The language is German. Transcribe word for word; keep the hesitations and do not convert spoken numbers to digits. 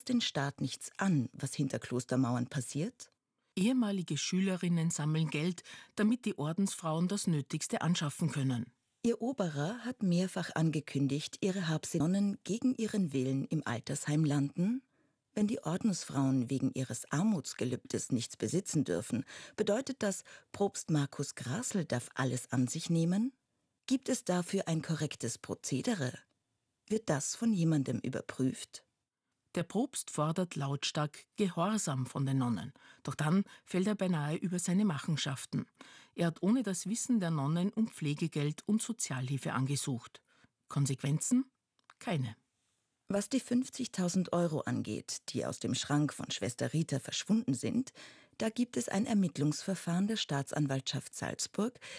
den Staat nichts an, was hinter Klostermauern passiert? Ehemalige Schülerinnen sammeln Geld, damit die Ordensfrauen das Nötigste anschaffen können. Ihr Oberer hat mehrfach angekündigt, ihre Habselonnen gegen ihren Willen im Altersheim landen. Wenn die Ordensfrauen wegen ihres Armutsgelübdes nichts besitzen dürfen, bedeutet das, Propst Markus Grasl darf alles an sich nehmen? Gibt es dafür ein korrektes Prozedere? Wird das von jemandem überprüft? Der Propst fordert lautstark Gehorsam von den Nonnen. Doch dann fällt er beinahe über seine Machenschaften. Er hat ohne das Wissen der Nonnen um Pflegegeld und Sozialhilfe angesucht. Konsequenzen? Keine. Was die fünfzigtausend Euro angeht, die aus dem Schrank von Schwester Rita verschwunden sind, da gibt es ein Ermittlungsverfahren der Staatsanwaltschaft Salzburg,